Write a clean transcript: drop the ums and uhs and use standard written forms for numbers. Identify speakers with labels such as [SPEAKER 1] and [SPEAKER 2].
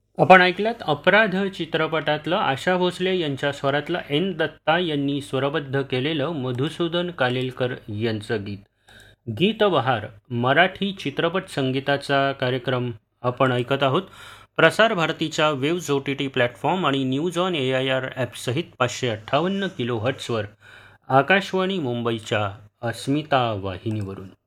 [SPEAKER 1] आपण ऐकल्यात अपराध चित्रपटातलं आशा भोसले यांच्या स्वरातलं एन दत्ता यांनी स्वरबद्ध केलेलं मधुसूदन कालेलकर यांचं गीत. गीतबहार मराठी चित्रपट संगीताचा कार्यक्रम आपण ऐकत आहोत. प्रसार भारतीच्या waves O T T platform आणि news on A I R ॲपसहित 558 kilo हट्सवर Akashvani मुंबईच्या अस्मिता वाहिनीवरून.